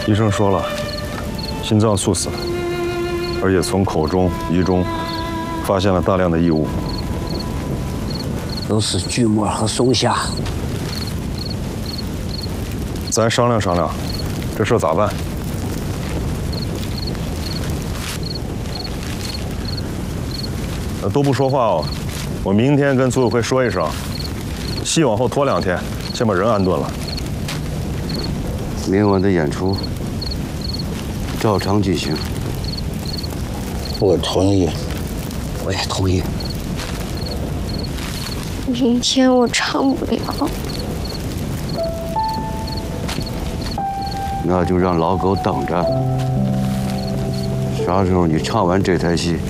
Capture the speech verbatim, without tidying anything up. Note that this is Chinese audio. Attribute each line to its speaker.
Speaker 1: 医生说了，心脏猝死，而且从口中、鼻中发现了大量的异物，
Speaker 2: 都是锯末和松下。
Speaker 1: 咱商量商量，这事咋办？都不说话哦，我明天跟组委会说一声，戏往后拖两天，先把人安顿了。
Speaker 3: 明晚的演出照常进行。
Speaker 2: 我同意，我也同意。
Speaker 4: 明天我唱不了。
Speaker 3: 那就让老狗等着。啥时候你唱完这台戏，